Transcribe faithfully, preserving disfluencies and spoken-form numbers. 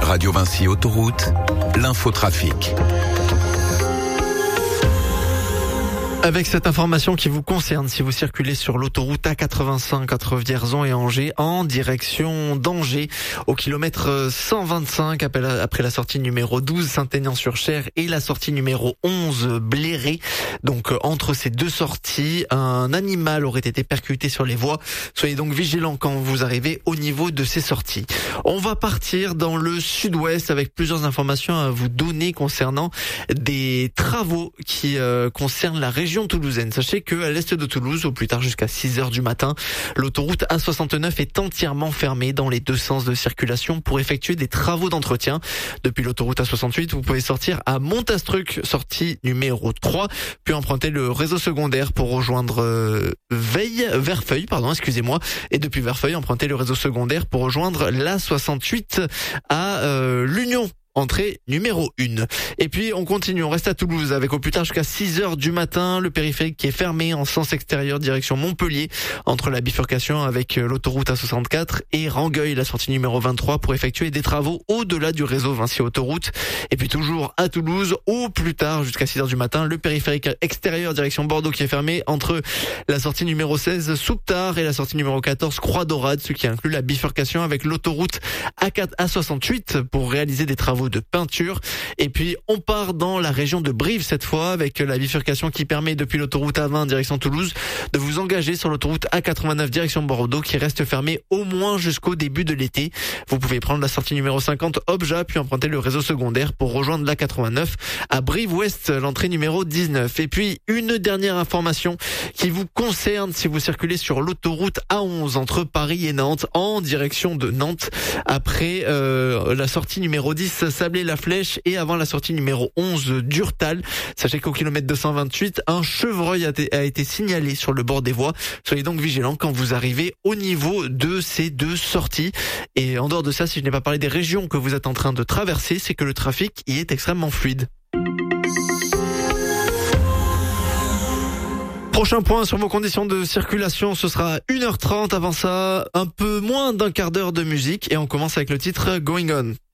Radio Vinci Autoroute, l'infotrafic. Avec cette information qui vous concerne, si vous circulez sur l'autoroute A quatre-vingt-cinq entre Vierzon et Angers en direction d'Angers au kilomètre cent vingt-cinq après la sortie numéro douze Saint-Aignan-sur-Cher et la sortie numéro onze Bléré. Donc entre ces deux sorties, un animal aurait été percuté sur les voies. Soyez donc vigilants quand vous arrivez au niveau de ces sorties. On va partir dans le sud-ouest avec plusieurs informations à vous donner concernant des travaux qui euh, concernent la région toulousaine. Sachez qu'à l'est de Toulouse, au plus tard jusqu'à six heures du matin, l'autoroute A soixante-neuf est entièrement fermée dans les deux sens de circulation pour effectuer des travaux d'entretien. Depuis l'autoroute A soixante-huit, vous pouvez sortir à Montastruc, sortie numéro trois, puis emprunter le réseau secondaire pour rejoindre euh, Veille, Verfeuille, pardon, excusez-moi, et depuis Verfeuille, emprunter le réseau secondaire pour rejoindre l'A soixante-huit à euh, l'Union. Entrée numéro un. Et puis on continue, on reste à Toulouse avec au plus tard jusqu'à six heures du matin le périphérique qui est fermé en sens extérieur direction Montpellier entre la bifurcation avec l'autoroute A soixante-quatre et Rangueil, la sortie numéro vingt-trois pour effectuer des travaux au-delà du réseau Vinci Autoroute. Et puis toujours à Toulouse, au plus tard jusqu'à six heures du matin, le périphérique extérieur direction Bordeaux qui est fermé entre la sortie numéro seize Souptard et la sortie numéro quatorze Croix-Dorade, ce qui inclut la bifurcation avec l'autoroute A quatre A soixante-huit pour réaliser des travaux de peinture. Et puis on part dans la région de Brive cette fois avec la bifurcation qui permet depuis l'autoroute A vingt direction Toulouse de vous engager sur l'autoroute A quatre-vingt-neuf direction Bordeaux qui reste fermée au moins jusqu'au début de l'été. Vous pouvez prendre la sortie numéro cinquante Obja puis emprunter le réseau secondaire pour rejoindre l'A quatre-vingt-neuf à Brive-Ouest, l'entrée numéro dix-neuf. Et puis une dernière information qui vous concerne si vous circulez sur l'autoroute A onze entre Paris et Nantes en direction de Nantes après euh, la sortie numéro dix Sablé-la Flèche et avant la sortie numéro onze d'Urtal. Sachez qu'au kilomètre deux cent vingt-huit, un chevreuil a, a été signalé sur le bord des voies. Soyez donc vigilants quand vous arrivez au niveau de ces deux sorties. Et en dehors de ça, si je n'ai pas parlé des régions que vous êtes en train de traverser, c'est que le trafic y est extrêmement fluide. Prochain point sur vos conditions de circulation, ce sera une heure trente. Avant ça, un peu moins d'un quart d'heure de musique et on commence avec le titre Going On.